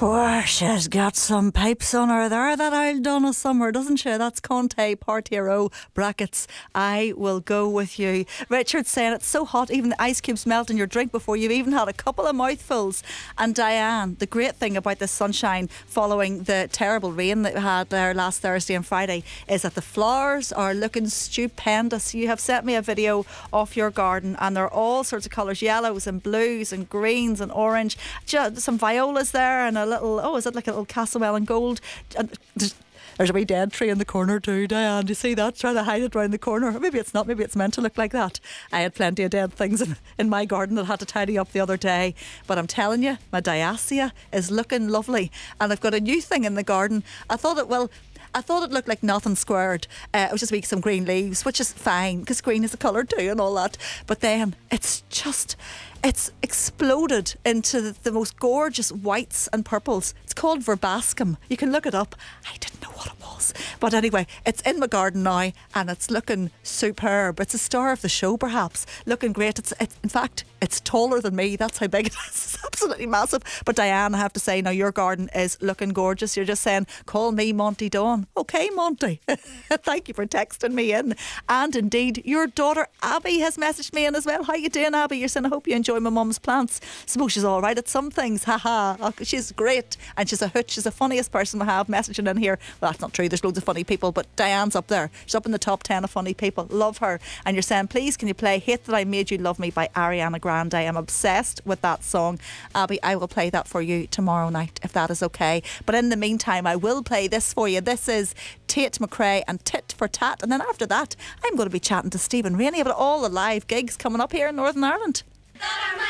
Oh, she's got some pipes on her there, that old Donna Summer, doesn't she? That's Conte Partiro brackets. I will go with you. Richard saying it's so hot, even the ice cubes melt in your drink before you've even had a couple of mouthfuls. And Diane, the great thing about this sunshine following the terrible rain that we had there last Thursday and Friday is that the flowers are looking stupendous. You have sent me a video of your garden and they're all sorts of colours, yellows and blues and greens and orange. Some violas there and a little, is it like a little castlewell in gold? And there's a wee dead tree in the corner too, Diane. Do you see that? Trying to hide it round the corner. Or maybe it's not. Maybe it's meant to look like that. I had plenty of dead things in my garden that I had to tidy up the other day. But I'm telling you, my diacia is looking lovely. And I've got a new thing in the garden. I thought it looked like nothing squared. It was just some green leaves, which is fine because green is a colour too and all that. But then it's exploded into the most gorgeous whites and purples. It's called verbascum. You can look it up. I didn't know what it was. But anyway, it's in my garden now and it's looking superb. It's a star of the show perhaps. Looking great. In fact, it's taller than me. That's how big it is. It's absolutely massive. But Diane, I have to say, now your garden is looking gorgeous. You're just saying, call me Monty Dawn. Okay, Monty. Thank you for texting me in. And indeed, your daughter Abby has messaged me in as well. How you doing, Abby? You're saying, I hope you enjoy my mum's plants. Suppose she's all right at some things. Haha. Oh, she's great. And she's a hoot. She's the funniest person we have messaging in here. Well, that's not true. There's loads of funny people, but Diane's up there. She's up in the top 10 of funny people. Love her. And you're saying, please, can you play Hate That I Made You Love Me by Ariana Grande? I'm obsessed with that song. Abby, I will play that for you tomorrow night, if that is okay. But in the meantime, I will play this for you. This is Tate McRae and Tit for Tat. And then after that, I'm going to be chatting to Stephen Rainey about all the live gigs coming up here in Northern Ireland.